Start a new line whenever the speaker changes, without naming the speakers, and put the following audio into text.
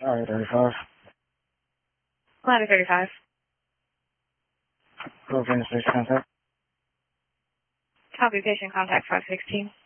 Alright, 35.
Ladder 35.
Go for station contact.
Copy patient contact 516.